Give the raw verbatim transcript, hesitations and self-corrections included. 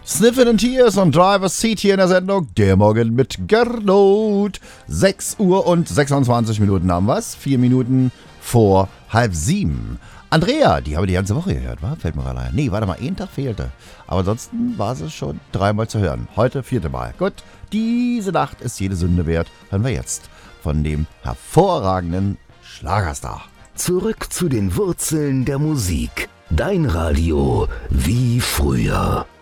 Sniffin' and Tears und Driver's Seat hier in der Sendung Der Morgen mit Gernot. sechs Uhr und sechsundzwanzig Minuten haben wir's. Vier Minuten vor halb sieben. Andrea, die habe ich die ganze Woche gehört, wa? Fällt mir gerade ein. Nee, warte mal, ein Tag fehlte. Aber ansonsten war sie schon dreimal zu hören. Heute vierte Mal. Gut, diese Nacht ist jede Sünde wert. Hören wir jetzt von dem hervorragenden Schlagerstar. Zurück zu den Wurzeln der Musik. Dein Radio wie früher.